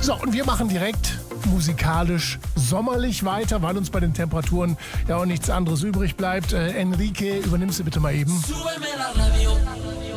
So, und wir machen direkt musikalisch sommerlich weiter, weil uns bei den Temperaturen ja auch nichts anderes übrig bleibt. Enrique, übernimmst du bitte mal eben. Súbeme la radio.